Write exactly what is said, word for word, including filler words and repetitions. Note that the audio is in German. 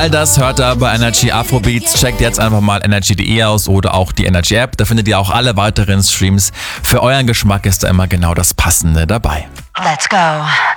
All das hört ihr bei Energy Afrobeats. Checkt jetzt einfach mal energy punkt de aus oder auch die Energy App. Da findet ihr auch alle weiteren Streams. Für euren Geschmack ist da immer genau das Passende dabei. Let's go.